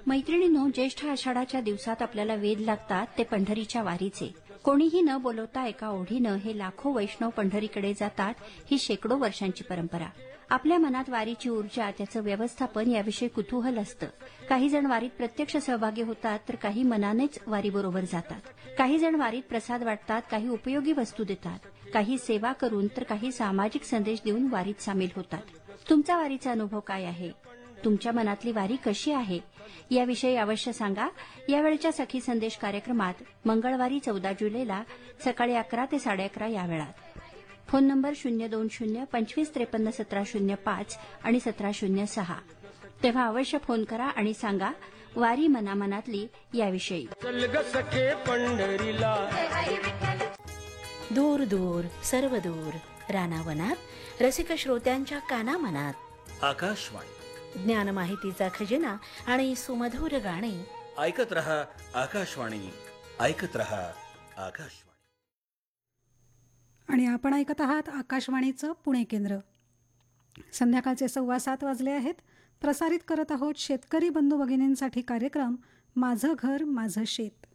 मैत्रिणींनो, ज्येष्ठ आषाढाच्या दिवसात आपल्याला वेध लागतात ते पंढरीच्या वारीचे. कोणीही न बोलवता एका ओढीनं हे लाखो वैष्णव पंढरीकडे जातात. ही शेकडो वर्षांची परंपरा. आपल्या मनात वारीची ऊर्जा, त्याचं व्यवस्थापन याविषयी कुतूहल असतं. काही जण वारीत प्रत्यक्ष सहभागी होतात, तर काही मनानेच वारीबरोबर जातात. काही जण वारीत प्रसाद वाटतात, काही उपयोगी वस्तू देतात, काही सेवा करून, तर काही सामाजिक संदेश देऊन वारीत सामील होतात. तुमचा वारीचा अनुभव काय आहे? तुमच्या मनातली वारी कशी आहे याविषयी अवश्य सांगा. यावेळच्या सखी संदेश कार्यक्रमात मंगळवारी 14 जुलैला सकाळी 11 ते 11:30 या वेळात. फोन नंबर 020-2553-1705 आणि 1706. तेव्हा अवश्य फोन करा आणि सांगा वारी मनामनातली याविषयी. दूर दूर सर्व दूर रानावनात रसिक श्रोत्यांच्या कानामनात आकाशवाणी, ज्ञान माहितीचा खजिना आणि सुमधुर गाणी. ऐकत रहा आकाशवाणी, ऐकत रहा आकाशवाणी. आणि आपण ऐकत आहात आकाशवाणीचं पुणे केंद्र. संध्याकाळचे 7:15 वाजले आहेत. प्रसारित करत आहोत शेतकरी बंधू भगिनींसाठी कार्यक्रम माझं घर माझं शेत.